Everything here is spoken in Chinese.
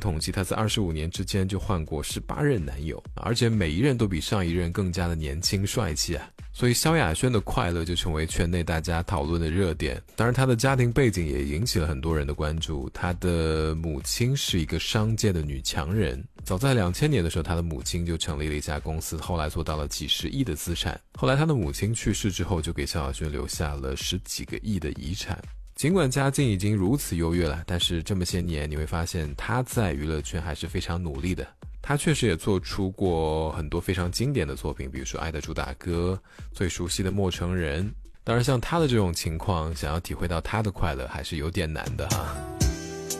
统计，她在25年之间就换过18任男友，而且每一任都比上一任更加的年轻帅气啊。所以萧亚轩的快乐就成为圈内大家讨论的热点。当然她的家庭背景也引起了很多人的关注，她的母亲是一个商界的女强人，早在2000年的时候，她的母亲就成立了一家公司，后来做到了几十亿的资产。后来她的母亲去世之后，就给萧亚轩留下了10几个亿的遗产。尽管家境已经如此优越了，但是这么些年你会发现她在娱乐圈还是非常努力的。她确实也做出过很多非常经典的作品，比如说《爱的主打歌》、最熟悉的《陌生人》。当然像她的这种情况，想要体会到她的快乐还是有点难的哈。